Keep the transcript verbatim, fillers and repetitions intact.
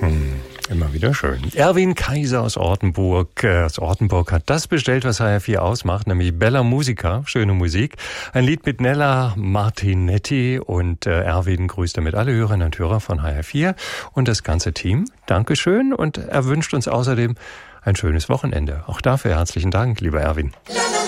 Hm, immer wieder schön. Erwin Kaiser aus Ortenburg, äh, aus Ortenburg hat das bestellt, was H R vier ausmacht, nämlich Bella Musica, schöne Musik. Ein Lied mit Nella Martinetti und äh, Erwin grüßt damit alle Hörerinnen und Hörer von H R vier und das ganze Team. Dankeschön und er wünscht uns außerdem ein schönes Wochenende. Auch dafür herzlichen Dank, lieber Erwin.